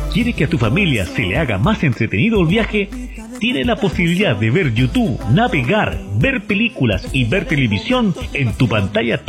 ¿Quiere que a tu familia se le haga más entretenido el viaje? Tiene la posibilidad de ver YouTube, navegar, ver películas y ver televisión en tu pantalla